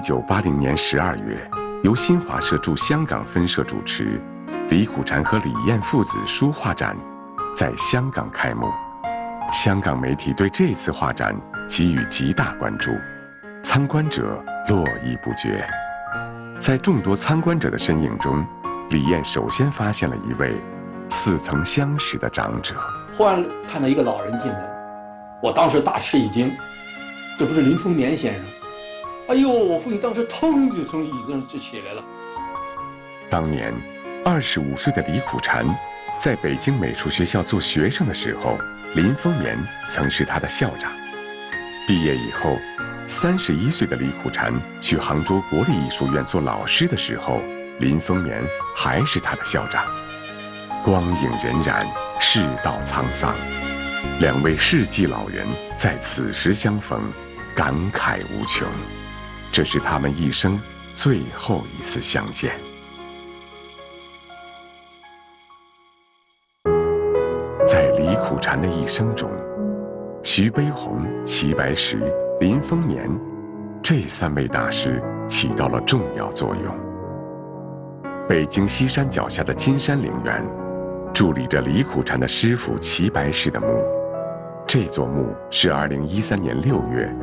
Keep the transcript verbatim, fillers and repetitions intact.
九八零年十二月，由新华社驻香港分社主持，李苦禅和李燕父子书画展在香港开幕。香港媒体对这次画展给予极大关注，参观者络绎不绝。在众多参观者的身影中，李燕首先发现了一位似曾相识的长者。 忽然看到一个老人进来，我当时大吃一惊，这不是林风眠先生？哎呦，我父亲当时腾就从椅子上就起来了。 当年，二十五岁的李苦禅在北京美术学校做学生的时候，林风眠曾是他的校长。毕业以后，三十一岁的李苦禅去杭州国立艺术院做老师的时候，林风眠还是他的校长。光影荏苒，世道沧桑，两位世纪老人在此时相逢，感慨无穷。这是他们一生最后一次相见。在李苦禅的一生中，徐悲鸿、齐白石、林风眠这三位大师起到了重要作用。北京西山脚下的金山陵园，伫立着李苦禅的师傅齐白石的墓。这座墓是二零一三年六月